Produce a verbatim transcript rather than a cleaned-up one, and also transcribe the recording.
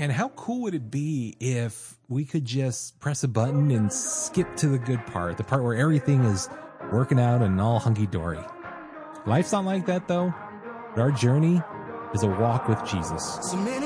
And how cool would it be if we could just press a button and skip to the good part, the part where everything is working out and all hunky-dory? Life's not like that, though. But our journey is a walk with Jesus.